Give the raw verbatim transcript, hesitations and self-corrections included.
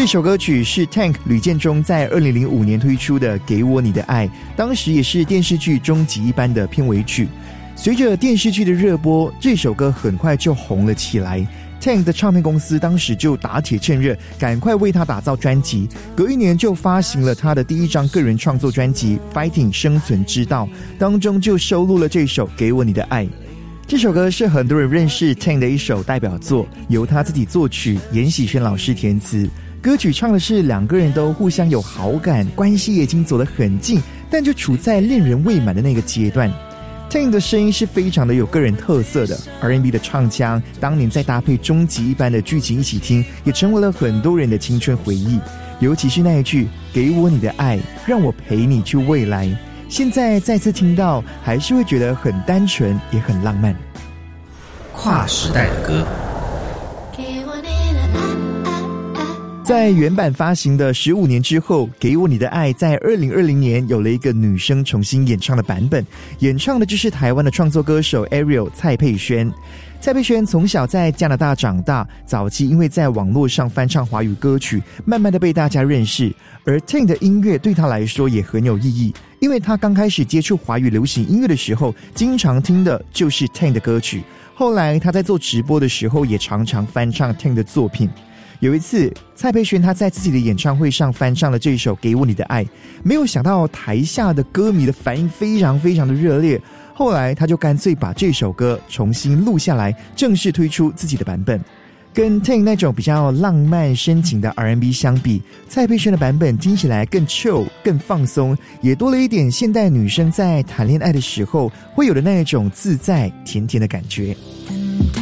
这首歌曲是 Tank 吕建中在二零零五年推出的《给我你的爱》，当时也是电视剧《终极一班》的片尾曲。随着电视剧的热播，这首歌很快就红了起来。Tank 的唱片公司当时就打铁趁热，赶快为他打造专辑，隔一年就发行了他的第一张个人创作专辑《Fighting 生存之道》，当中就收录了这首《给我你的爱》。这首歌是很多人认识 Tank 的一首代表作，由他自己作曲，严喜轩老师填词。歌曲唱的是两个人都互相有好感，关系也已经走得很近，但就处在恋人未满的那个阶段。Tank 的声音是非常的有个人特色的 R and B 的唱腔，当年再搭配终极一般的剧情一起听，也成为了很多人的青春回忆。尤其是那一句给我你的爱，让我陪你去未来，现在再次听到还是会觉得很单纯也很浪漫。 跨时代的歌， 在原版发行的十五年之后，给我你的爱在二零二零年有了一个女生重新演唱的版本，演唱的就是台湾的创作歌手 Ariel 蔡佩萱。蔡佩萱从小在加拿大长大，早期因为在网络上翻唱华语歌曲，慢慢的被大家认识。而 Tank 的音乐对他来说也很有意义，因为他刚开始接触华语流行音乐的时候，经常听的就是 Tank 的歌曲。后来他在做直播的时候，也常常翻唱 Tank 的作品。有一次，蔡佩萱她在自己的演唱会上翻唱了这首《给我你的爱》，没有想到台下的歌迷的反应非常非常的热烈。后来，他就干脆把这首歌重新录下来，正式推出自己的版本。跟 Tank 那种比较浪漫深情的 R and B 相比，蔡佩萱的版本听起来更 chill 更放松，也多了一点现代女生在谈恋爱的时候会有的那种自在甜甜的感觉。